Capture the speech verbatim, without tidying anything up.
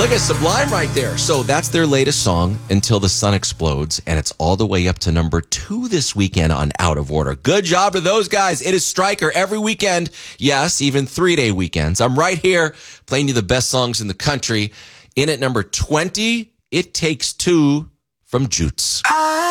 Look at Sublime right there. So that's their latest song, Until the Sun Explodes, and it's all the way up to number two this weekend on Out of Order. Good job to those guys. It is Stryker every weekend. Yes, even three-day weekends. I'm right here playing you the best songs in the country. In at number twenty, It Takes Two from Jutes.